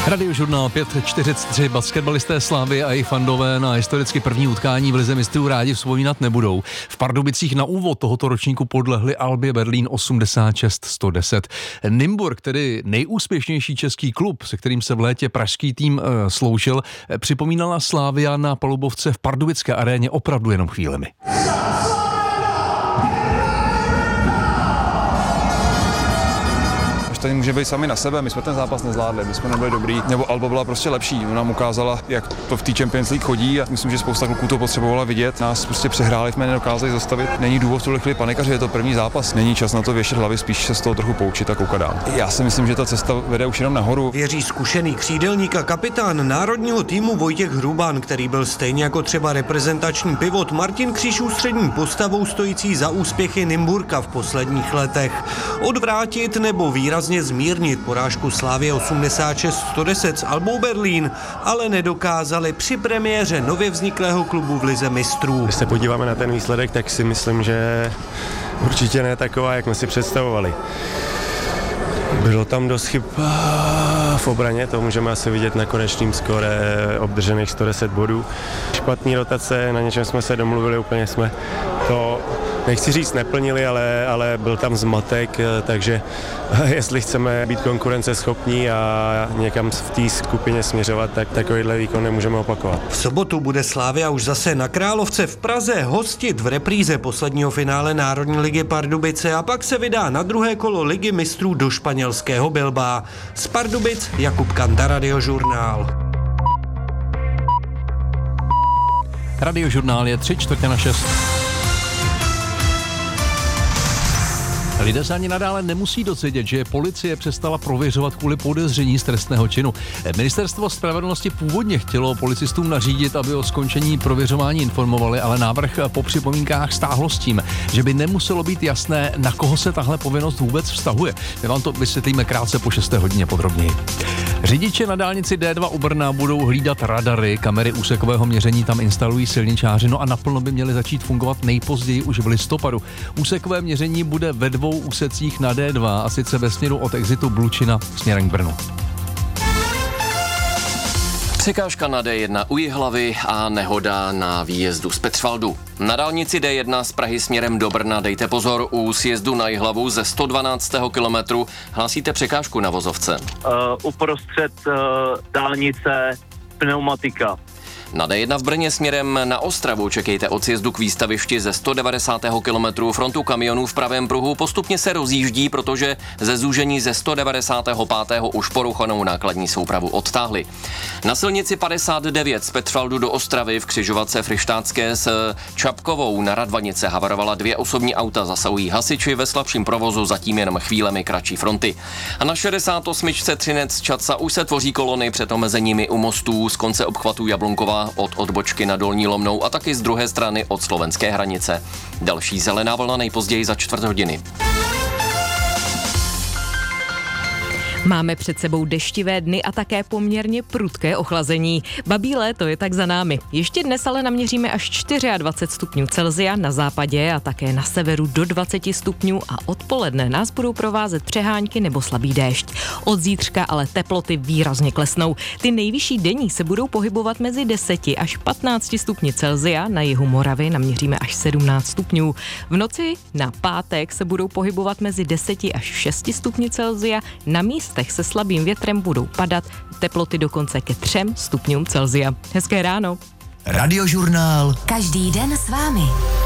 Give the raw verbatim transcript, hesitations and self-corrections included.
Radiožurnál pět čtyřicet tři. Basketbalisté Slavie a jejich fandové na historicky první utkání v lize mistrů rádi vzpomínat nebudou. V Pardubicích na úvod tohoto ročníku podlehli Albě Berlín osmdesát šest sto deset. Nymburk, tedy nejúspěšnější český klub, se kterým se v létě pražský tým e, sloužil, e, připomínala Slavia na palubovce v Pardubické aréně opravdu jenom chvílemi. Tady může být sami na sebe, my jsme ten zápas nezvládli, my jsme nebyli dobrý, nebo Alba byla prostě lepší, ona nám ukázala, jak to v té Champions League chodí a myslím, že spousta kluků to potřebovala vidět, nás prostě přehráli, jsme nedokázali zastavit, není důvod v tuhle chvíli panikaři, je to první zápas, není čas na to věšet hlavy, spíš se z toho trochu poučit a koukat dál. Já si myslím, že ta cesta vede už jenom nahoru. Věří zkušený křídelník a kapitán národního týmu Vojtěch Hrubán, který byl stejně jako třeba reprezentační pivot Martin Kříž ústřední postavou stojící za úspěchy Nymburka v posledních letech. Odvrátit nebo výrazně zmírnit porážku Slavie osmdesát šest sto deset s Albou Berlín, ale nedokázali při premiéře nově vzniklého klubu v lize mistrů. Když se podíváme na ten výsledek, tak si myslím, že určitě ne taková, jak jsme si představovali. Bylo tam dost chyb v obraně, to můžeme asi vidět na konečném skóre obdržených sto deset bodů. Špatný rotace, na něčem jsme se domluvili, úplně jsme to, nechci říct, neplnili, ale, ale byl tam zmatek, takže jestli chceme být konkurenceschopní a někam v té skupině směřovat, tak takovýhle výkon nemůžeme opakovat. V sobotu bude Slavia už zase na Královce v Praze hostit v repríze posledního finále Národní ligy Pardubice a pak se vydá na druhé kolo ligy mistrů do španělského Bilbaa. Z Pardubic Jakub Kanda, Radiožurnál. Radiožurnál je tři čtvrtě na šest. Lidé se ani nadále nemusí dozvědět, že policie přestala prověřovat kvůli podezření z trestného činu. Ministerstvo spravedlnosti původně chtělo policistům nařídit, aby o skončení prověřování informovali, ale návrh po připomínkách stáhlo s tím, že by nemuselo být jasné, na koho se tahle povinnost vůbec vztahuje. My vám to vysvětlíme krátce po šesté hodině podrobněji. Řidiče na dálnici D dva u Brna budou hlídat radary, kamery úsekového měření tam instalují silničáři, no a naplno by měly začít fungovat nejpozději už v listopadu. Úsekové měření bude ve dvou úsecích na D dva, a sice ve směru od exitu Blučina směrem k Brnu. Překážka na D jedna u Jihlavy a nehoda na výjezdu z Petřvaldu. Na dálnici D jedna z Prahy směrem do Brna dejte pozor, u sjezdu na Jihlavu ze sto dvanáctého kilometru hlásíte překážku na vozovce. Uh, uprostřed uh, dálnice pneumatika. Na D jedna v Brně směrem na Ostravu čekejte od sjezdu k výstavišti ze sto devadesátého kilometru frontu kamionů v pravém pruhu postupně se rozjíždí, protože ze zúžení ze sto devadesátého pátého už poruchanou nákladní soupravu odtáhli. Na silnici padesát devět z Petřvaldu do Ostravy v křižovatce Fryštátské s Čapkovou na Radvanice havarovala dvě osobní auta, zasahují hasiči ve slabším provozu, zatím jenom chvílemi kratší fronty. A na šedesát osm Třinec Čaca už se tvoří kolony před omezeními u mostů z konce obchvatu Jablunková od odbočky na Dolní Lomnou a taky z druhé strany od slovenské hranice. Další zelená vlna nejpozději za čtvrt hodiny. Máme před sebou deštivé dny a také poměrně prudké ochlazení. Babí léto je tak za námi. Ještě dnes ale naměříme až dvacet čtyři stupňů Celsia na západě a také na severu do dvacet stupňů a odpoledne nás budou provázet přehánky nebo slabý déšť. Od zítřka ale teploty výrazně klesnou. Ty nejvyšší denní se budou pohybovat mezi deseti až patnácti stupni Celsia, na jihu Moravy naměříme až sedmnáct stupňů. V noci na pátek se budou pohybovat mezi deseti až šesti stupni Celsia, na místě se slabým větrem budou padat teploty dokonce ke třem stupňům Celsia. Hezké ráno. Radiožurnál. Každý den s vámi.